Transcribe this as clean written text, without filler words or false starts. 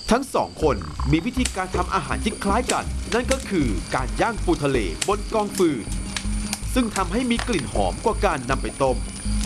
ทั้งสองคนมีวิธีการทำอาหารที่คล้ายกันนั่นก็คือการย่างปูทะเลบนกองฟืนซึ่งทำให้มีกลิ่นหอมกว่าการนำไปต้ม